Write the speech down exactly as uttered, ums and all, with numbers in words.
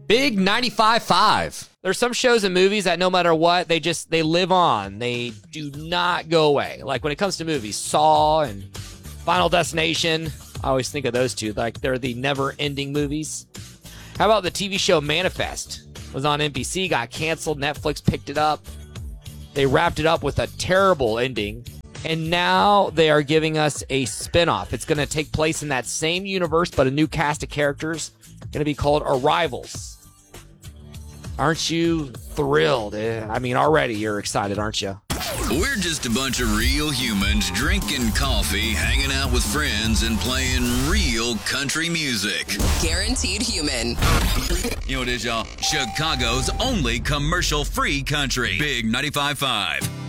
Big ninety-five point five. There's some shows and movies that no matter what, they just, they live on. They do not go away. Like when it comes to movies, Saw and Final Destination, I always think of those two. Like they're the never-ending movies. How about the T V show Manifest? It was on N B C, got canceled. Netflix picked it up. They wrapped it up with a terrible ending. And now they are giving us a spinoff. It's going to take place in that same universe, but a new cast of characters. Going to be called Arrivals. Aren't you thrilled? I mean, already you're excited, aren't you? We're just a bunch of real humans drinking coffee, hanging out with friends, and playing real country music. Guaranteed Human. You know what it is, y'all? Chicago's only commercial-free country. Big ninety-five point five.